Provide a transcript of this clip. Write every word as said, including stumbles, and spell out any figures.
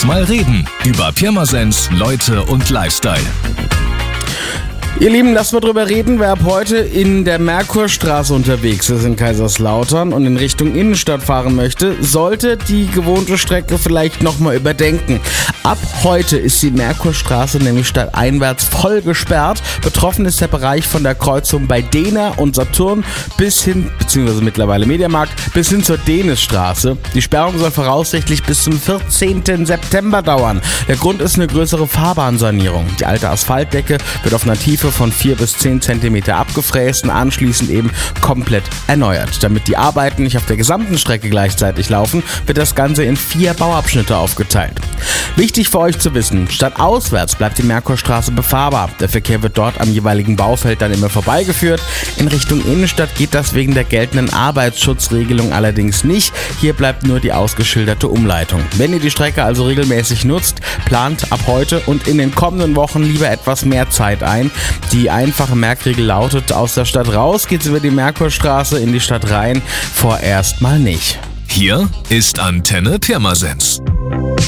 Lass mal reden über Pirmasens, Leute und Lifestyle. Ihr Lieben, lasst mal drüber reden, wer ab heute in der Merkurstraße unterwegs ist in Kaiserslautern und in Richtung Innenstadt fahren möchte, sollte die gewohnte Strecke vielleicht nochmal überdenken. Ab heute ist die Merkurstraße nämlich stadteinwärts voll gesperrt. Betroffen ist der Bereich von der Kreuzung bei Dehner und Saturn bis hin, beziehungsweise mittlerweile Mediamarkt, bis hin zur Denisstraße. Die Sperrung soll voraussichtlich bis zum vierzehnten September dauern. Der Grund ist eine größere Fahrbahnsanierung. Die alte Asphaltdecke wird auf einer Tiefe von vier bis zehn Zentimeter abgefräst und anschließend eben komplett erneuert. Damit die Arbeiten nicht auf der gesamten Strecke gleichzeitig laufen, wird das Ganze in vier Bauabschnitte aufgeteilt. Wichtig für euch zu wissen, stadtauswärts bleibt die Merkurstraße befahrbar. Der Verkehr wird dort am jeweiligen Baufeld dann immer vorbeigeführt. In Richtung Innenstadt geht das wegen der geltenden Arbeitsschutzregelung allerdings nicht. Hier bleibt nur die ausgeschilderte Umleitung. Wenn ihr die Strecke also regelmäßig nutzt, plant ab heute und in den kommenden Wochen lieber etwas mehr Zeit ein. Die einfache Merkregel lautet, aus der Stadt raus geht's über die Merkurstraße, in die Stadt rein vorerst mal nicht. Hier ist Antenne Pirmasens.